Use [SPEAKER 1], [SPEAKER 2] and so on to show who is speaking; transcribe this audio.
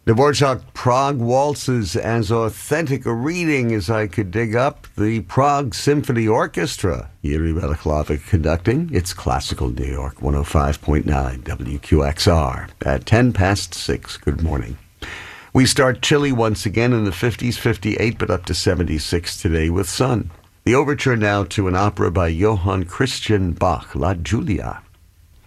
[SPEAKER 1] Dvorak Prague Waltzes as authentic a reading as I could dig up. The Prague Symphony Orchestra, Yuri Balaklava conducting. It's Classical New York, 105.9 WQXR at 6:10. Good morning. We start chilly once again in the 50s, 58, but up to 76 today with sun. The overture now to an opera by Johann Christian Bach, La Giulia.